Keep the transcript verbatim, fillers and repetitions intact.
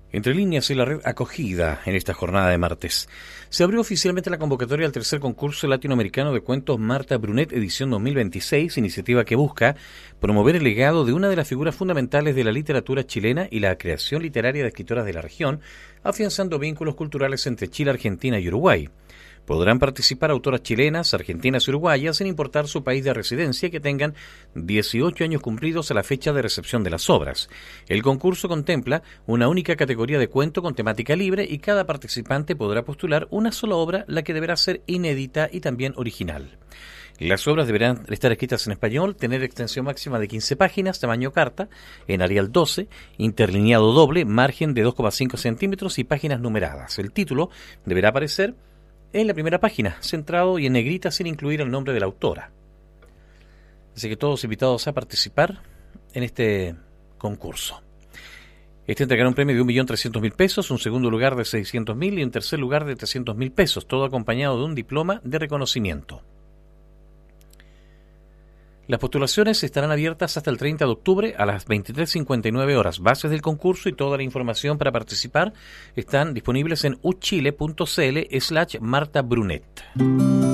Entre líneas y la red acogida en esta jornada de martes. Se abrió oficialmente la convocatoria al tercer concurso latinoamericano de cuentos Marta Brunet, edición dos mil veintiséis, iniciativa que busca promover el legado de una de las figuras fundamentales de la literatura chilena y la creación literaria de escritoras de la región, afianzando vínculos culturales entre Chile, Argentina y Uruguay. Podrán participar autoras chilenas, argentinas y uruguayas, sin importar su país de residencia, que tengan dieciocho años cumplidos a la fecha de recepción de las obras. El concurso contempla una única categoría de cuento con temática libre y cada participante podrá postular una sola obra, la que deberá ser inédita y también original. Las obras deberán estar escritas en español, tener extensión máxima de quince páginas, tamaño carta, en Arial doce, interlineado doble, margen de dos coma cinco centímetros y páginas numeradas. El título deberá aparecer en la primera página, centrado y en negrita sin incluir el nombre de la autora. Así que todos invitados a participar en este concurso. Este entregará un premio de un millón trescientos mil pesos, un segundo lugar de seiscientos mil y un tercer lugar de trescientos mil pesos, todo acompañado de un diploma de reconocimiento. Las postulaciones estarán abiertas hasta el treinta de octubre a las veintitrés cincuenta y nueve horas. Bases del concurso y toda la información para participar están disponibles en uchile punto cl slash Marta Brunet.